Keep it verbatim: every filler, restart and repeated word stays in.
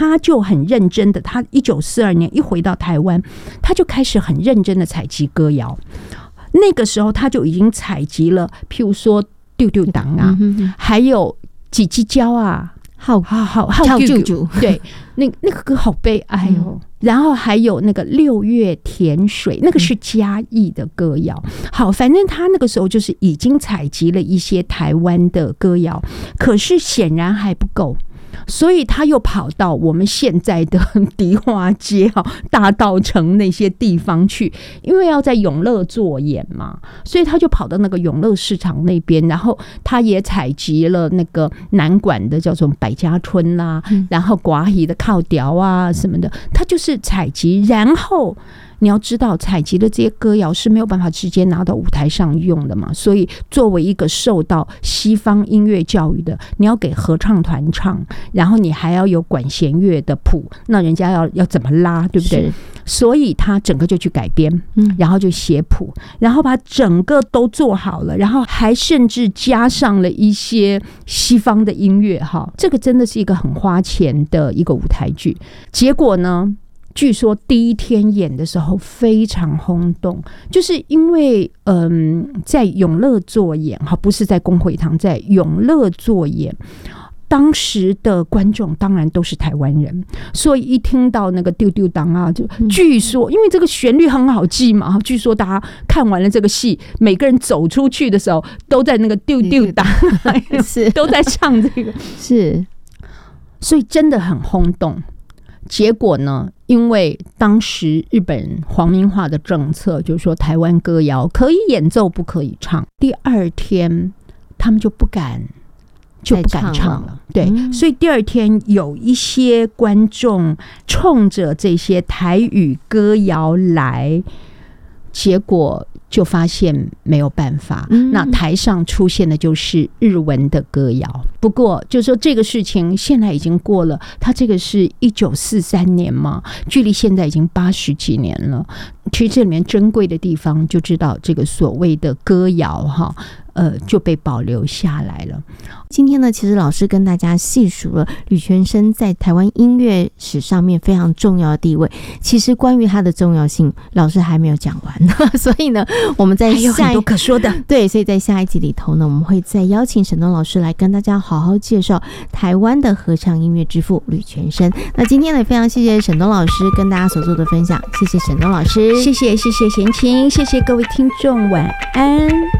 他就很认真的，他一九四二年一回到台湾，他就开始很认真的采集歌谣。那个时候他就已经采集了，譬如说丢丢党啊，嗯、还有几鸡椒啊， 好好好好舅舅， 对，那那个歌好悲哀哦。嗯、然后还有那个六月甜水，那个是嘉义的歌谣。好，反正他那个时候就是已经采集了一些台湾的歌谣，可是显然还不够。所以他又跑到我们现在的迪化街、大稻埕那些地方去，因为要在永乐做演嘛，所以他就跑到那个永乐市场那边，然后他也采集了那个南管的叫做百家春啦、啊，然后寡喜的靠调啊什么的，他就是采集，然后。你要知道，采集的这些歌谣是没有办法直接拿到舞台上用的嘛，所以作为一个受到西方音乐教育的，你要给合唱团唱，然后你还要有管弦乐的谱，那人家要要怎么拉，对不对？所以他整个就去改编，然后就写谱，然后把整个都做好了，然后还甚至加上了一些西方的音乐哈，这个真的是一个很花钱的一个舞台剧。结果呢？据说第一天演的时候非常轰动，就是因为嗯，在永乐做演哈，不是在公会堂，在永乐做演，当时的观众当然都是台湾人，所以一听到那个丢丢当啊，就据说因为这个旋律很好记嘛，据说大家看完了这个戏，每个人走出去的时候都在那个丢丢当，是都在唱这个， 是， 所以真的很轰动。结果呢，因为当时日本皇民化的政策，就是说台湾歌谣可以演奏不可以唱，第二天他们就不敢就不敢唱了，对、嗯，所以第二天有一些观众冲着这些台语歌谣来，结果就发现没有办法、嗯、那台上出现的就是日文的歌谣。不过就是说这个事情现在已经过了，它这个是一九四三年嘛，距离现在已经八十几年了。其实这里面珍贵的地方就知道这个所谓的歌谣哈，呃，就被保留下来了。 今天呢，其实老师跟大家细数了吕全生在台湾音乐史上面非常重要的地位。其实关于他的重要性，老师还没有讲完，所以呢，我们在下一还有很多可说的。 对，所以在下一集里头呢，我们会再邀请沈东老师来跟大家好好介绍台湾的合唱音乐之父吕全生。那今天呢，非常谢谢沈东老师跟大家所做的分享，谢谢沈东老师， 谢谢谢谢贤琴，谢谢各位听众，晚安。